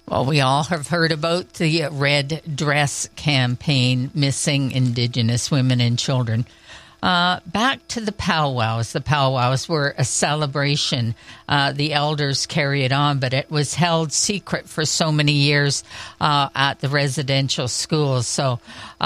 Well, we all have heard about the Red Dress campaign, missing Indigenous women and children. Back to the powwows. The powwows were a celebration. The elders carry it on, but it was held secret for so many years at the residential schools. So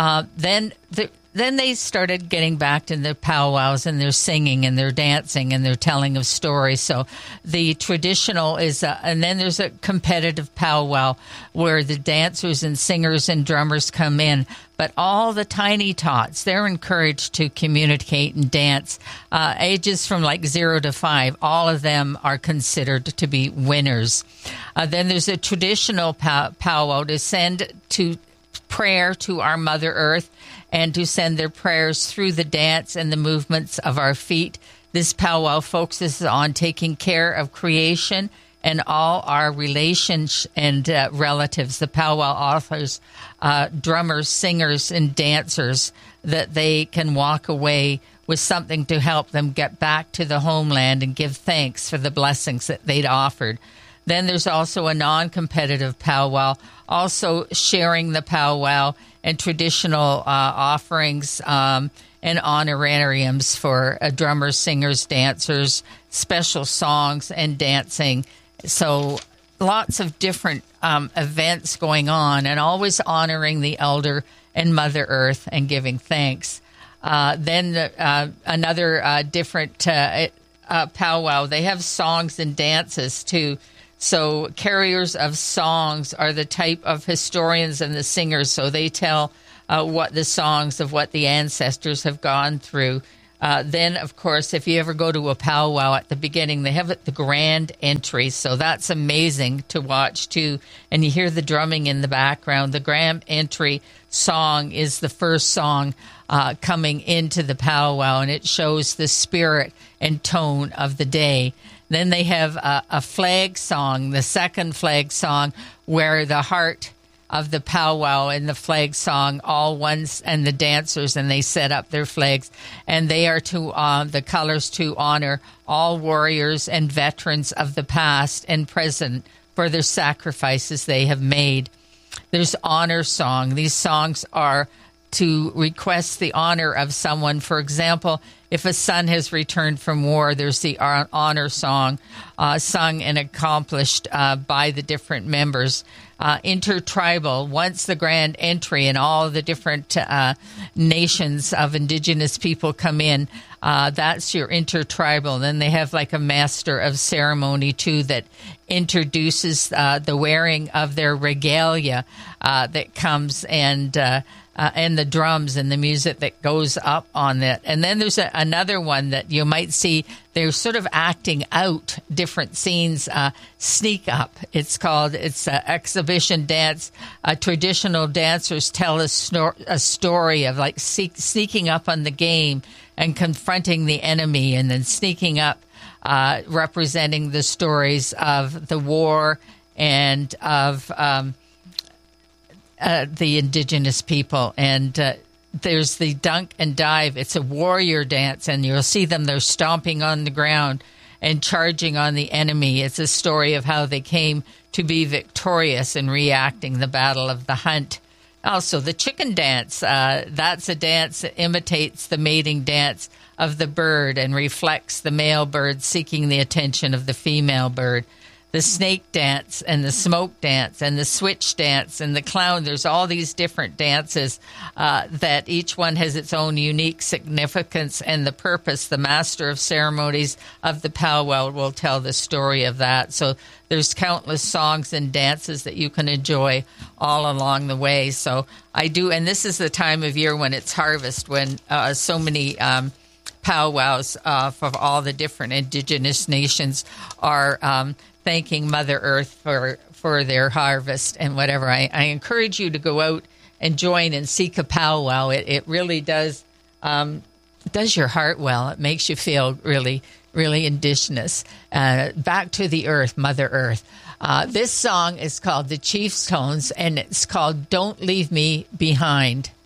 then they started getting back to their powwows and their singing and their dancing and their telling of stories. So the traditional is, and then there's a competitive powwow where the dancers and singers and drummers come in. But all the tiny tots, they're encouraged to communicate and dance. Ages from like 0 to 5, all of them are considered to be winners. Then there's a traditional powwow to send to prayer to our Mother Earth and to send their prayers through the dance and the movements of our feet. This powwow focuses on taking care of creation and all our relations and relatives. The powwow offers drummers, singers, and dancers that they can walk away with something to help them get back to the homeland and give thanks for the blessings that they'd offered. Then there's also a non-competitive powwow, also sharing the powwow and traditional offerings and honorariums for drummers, singers, dancers, special songs and dancing. So lots of different events going on, and always honoring the elder and Mother Earth and giving thanks. Then another different powwow, they have songs and dances too. So carriers of songs are the type of historians and the singers. So they tell what the songs of what the ancestors have gone through. Then, of course, if you ever go to a powwow at the beginning, they have the grand entry. So that's amazing to watch, too. And you hear the drumming in the background. The grand entry song is the first song coming into the powwow, and it shows the spirit and tone of the day. Then they have a flag song, the second flag song, where the heart of the powwow and the flag song, all ones, and the dancers, and they set up their flags. And they are to the colors to honor all warriors and veterans of the past and present for their sacrifices they have made. There's honor song. These songs are to request the honor of someone. For example, if a son has returned from war, there's the honor song sung and accomplished by the different members. Intertribal, once the grand entry and all the different nations of Indigenous people come in, that's your intertribal. Then they have like a master of ceremony too that introduces the wearing of their regalia that comes, and the drums and the music that goes up on it. And then there's another one that you might see. They're sort of acting out different scenes. Sneak up, it's called. It's an exhibition dance. Traditional dancers tell a story of like sneaking up on the game and confronting the enemy, and then sneaking up, representing the stories of the war and of the Indigenous people. And there's the dunk and dive. It's a warrior dance, and you'll see them. They're stomping on the ground and charging on the enemy. It's a story of how they came to be victorious in reacting the Battle of the Hunt. Also, the chicken dance. That's a dance that imitates the mating dance of the bird and reflects the male bird seeking the attention of the female bird. The snake dance and the smoke dance and the switch dance and the clown. There's all these different dances that each one has its own unique significance and the purpose. The master of ceremonies of the powwow will tell the story of that. So there's countless songs and dances that you can enjoy all along the way. So I do, and this is the time of year when it's harvest, when so many powwows from all the different Indigenous nations are thanking Mother Earth for their harvest and whatever. I encourage you to go out and join and seek a powwow. It really does your heart well. It makes you feel really, really Indigenous. Back to the earth, Mother Earth. This song is called The Chief's Tones, and it's called Don't Leave Me Behind.